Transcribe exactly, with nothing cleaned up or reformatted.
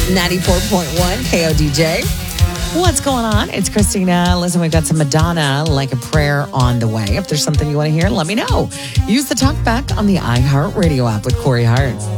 ninety-four point one K O D J. What's going on? It's Christina. Listen, we've got some Madonna, Like a Prayer, on the way. If there's something you want to hear, let me know. Use the talkback on the iHeartRadio app with Corey Hart.